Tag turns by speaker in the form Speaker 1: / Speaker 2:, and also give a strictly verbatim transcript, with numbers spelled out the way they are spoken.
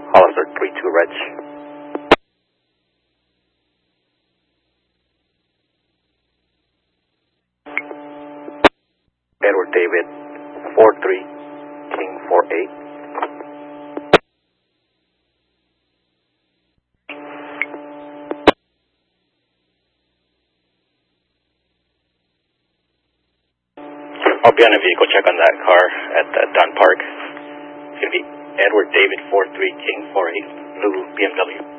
Speaker 1: Hollister three two Reg. Edward David four three King four eight. I'll be on a vehicle check on that car at the Dunn Park. It's going to be Edward David four three King four eight, blue B M W.